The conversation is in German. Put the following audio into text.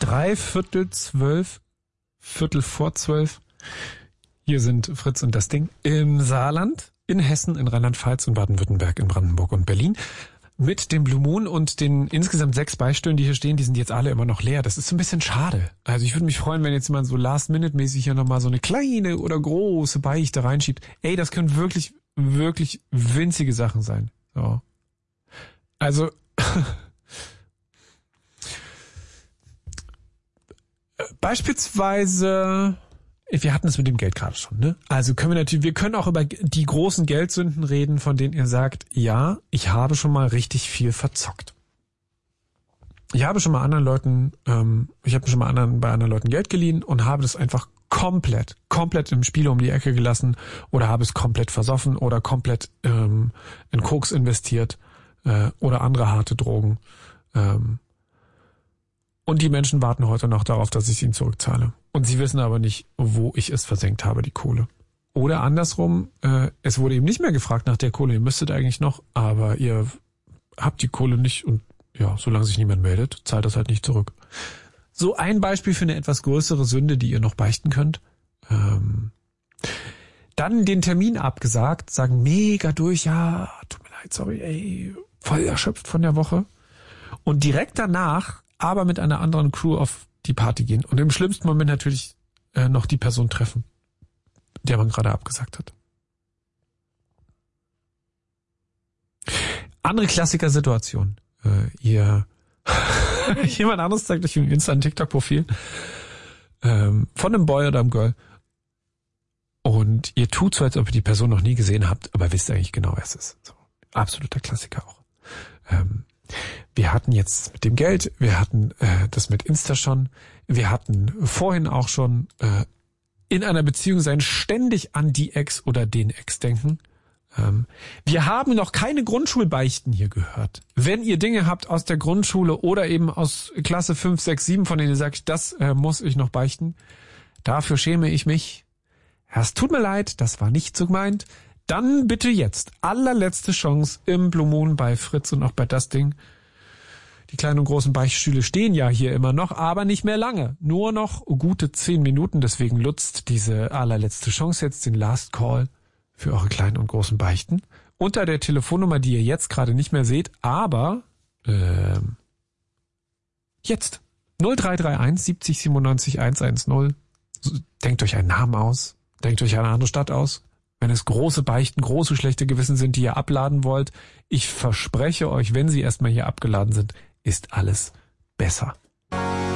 3:15, 11:45. Hier sind Fritz und das Ding im Saarland, in Hessen, in Rheinland-Pfalz, in Baden-Württemberg, in Brandenburg und Berlin. Mit dem Blue Moon und den insgesamt 6 Beistühlen, die hier stehen, die sind jetzt alle immer noch leer. Das ist so ein bisschen schade. Also ich würde mich freuen, wenn jetzt jemand so Last-Minute-mäßig hier nochmal so eine kleine oder große Beichte reinschiebt. Ey, das können wirklich, wirklich winzige Sachen sein. So. Also beispielsweise, wir hatten es mit dem Geld gerade schon, ne? Also wir können auch über die großen Geldsünden reden, von denen ihr sagt, ja, ich habe schon mal richtig viel verzockt. Ich habe schon mal bei anderen Leuten Geld geliehen und habe das einfach komplett im Spiel um die Ecke gelassen oder habe es komplett versoffen oder komplett in Koks investiert oder andere harte Drogen. Und die Menschen warten heute noch darauf, dass ich ihnen zurückzahle. Und sie wissen aber nicht, wo ich es versenkt habe, die Kohle. Oder andersrum, es wurde eben nicht mehr gefragt nach der Kohle. Ihr müsstet eigentlich noch, aber ihr habt die Kohle nicht und ja, solange sich niemand meldet, zahlt das halt nicht zurück. So ein Beispiel für eine etwas größere Sünde, die ihr noch beichten könnt. Dann den Termin abgesagt, sagen mega durch, ja, tut mir leid, sorry, ey, voll erschöpft von der Woche. Und direkt danach aber mit einer anderen Crew auf die Party gehen und im schlimmsten Moment natürlich noch die Person treffen, der man gerade abgesagt hat. Andere Klassiker-Situation. Jemand anderes zeigt euch im Insta- und TikTok-Profil von einem Boy oder einem Girl und ihr tut so, als ob ihr die Person noch nie gesehen habt, aber wisst eigentlich genau, wer es ist. So, absoluter Klassiker auch. Wir hatten jetzt mit dem Geld, wir hatten das mit Insta schon, wir hatten vorhin auch schon in einer Beziehung sein, ständig an die Ex oder den Ex denken. Wir haben noch keine Grundschulbeichten hier gehört. Wenn ihr Dinge habt aus der Grundschule oder eben aus Klasse 5, 6, 7, von denen ihr sagt, das muss ich noch beichten, dafür schäme ich mich. Es tut mir leid, das war nicht so gemeint. Dann bitte jetzt, allerletzte Chance im Blue Moon bei Fritz und auch bei das Ding. Die kleinen und großen Beichtstühle stehen ja hier immer noch, aber nicht mehr lange. Nur noch gute 10 Minuten, deswegen nutzt diese allerletzte Chance jetzt den Last Call für eure kleinen und großen Beichten. Unter der Telefonnummer, die ihr jetzt gerade nicht mehr seht, aber jetzt 0331 70 97 110. Denkt euch einen Namen aus, denkt euch eine andere Stadt aus. Wenn es große Beichten, große schlechte Gewissen sind, die ihr abladen wollt, ich verspreche euch, wenn sie erstmal hier abgeladen sind, ist alles besser.